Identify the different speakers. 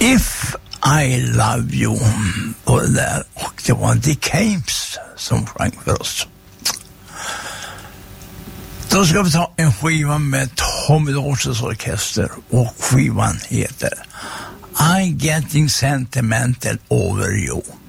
Speaker 1: If I Love You på det där, och det var Dick James som sjöng för oss. Då ska vi ta en skiva med Tommy Dorses orkester, och skivan heter I Getting Sentimental Over You.